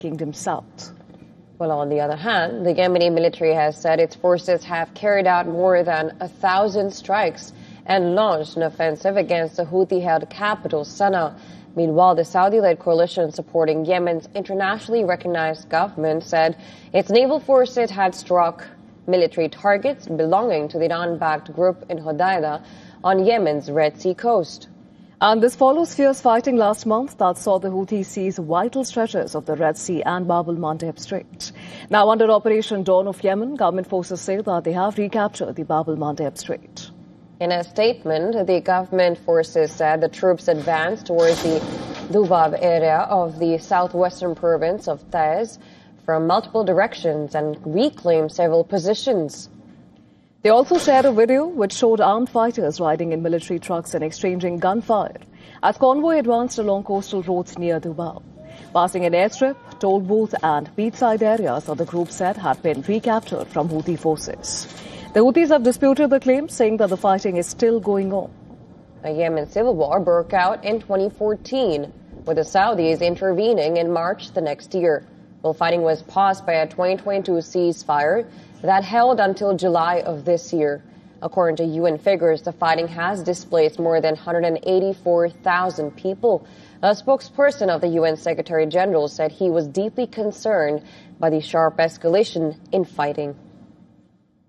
Kingdom South. Well, on the other hand, the Yemeni military has said its forces have carried out more than 1,000 strikes and launched an offensive against the Houthi-held capital, Sana'a. Meanwhile, the Saudi-led coalition supporting Yemen's internationally recognized government said its naval forces had struck military targets belonging to the Iran-backed group in Hodeidah on Yemen's Red Sea coast. And this follows fierce fighting last month that saw the Houthis seize vital stretches of the Red Sea and Bab el-Mandeb Strait. Now, under Operation Dawn of Yemen, government forces say that they have recaptured the Bab el-Mandeb Strait. In a statement, the government forces said the troops advanced towards the Dubab area of the southwestern province of Taiz from multiple directions and reclaimed several positions. They also shared a video which showed armed fighters riding in military trucks and exchanging gunfire as convoy advanced along coastal roads near Dubab. Passing an airstrip, toll booth and beachside areas that the group said had been recaptured from Houthi forces. The Houthis have disputed the claim, saying that the fighting is still going on. A Yemen civil war broke out in 2014, with the Saudis intervening in March the next year. Well, fighting was paused by a 2022 ceasefire that held until July of this year. According to UN figures, the fighting has displaced more than 184,000 people. A spokesperson of the UN Secretary General said he was deeply concerned by the sharp escalation in fighting.